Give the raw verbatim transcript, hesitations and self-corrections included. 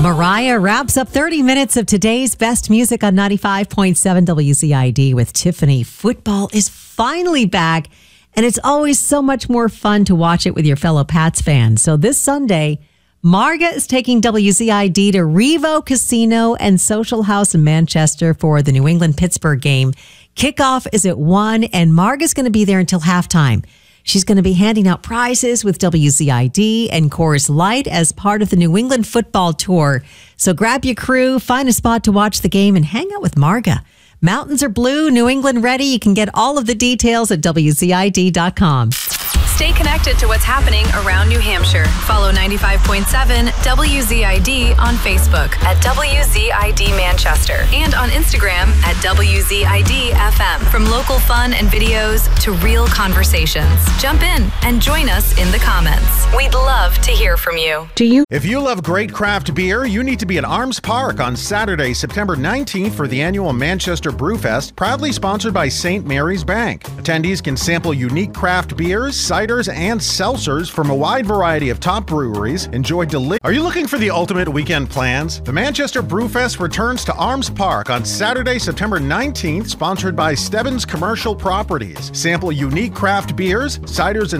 Mariah wraps up thirty minutes of today's best music on ninety-five point seven W Z I D with Tiffany. Football is finally back, and it's always so much more fun to watch it with your fellow Pats fans. So this Sunday, Marga is taking W Z I D to Revo Casino and Social House in Manchester for the New England-Pittsburgh game. Kickoff is at one, and Marga's going to be there until halftime. She's going to be handing out prizes with W Z I D and Coors Light as part of the New England football tour. So grab your crew, find a spot to watch the game, and hang out with Marga. Mountains are blue, New England ready. You can get all of the details at W Z I D dot com. Stay connected to what's happening around New Hampshire. Follow ninety-five point seven W Z I D on Facebook at W Z I D Manchester and on Instagram at W Z I D F M. From local fun and videos to real conversations, jump in and join us in the comments. We'd love to hear from you. Do you? If you love great craft beer, you need to be at Arms Park on Saturday, September nineteenth for the annual Manchester Brewfest, proudly sponsored by Saint Mary's Bank. Attendees can sample unique craft beers, ciders, and seltzers from a wide variety of top breweries. Enjoy delicious. Are you looking for the ultimate weekend plans? The Manchester Brewfest returns to Arms Park on Saturday, September nineteenth, sponsored by Stebbins Commercial Properties. Sample unique craft beers, ciders, and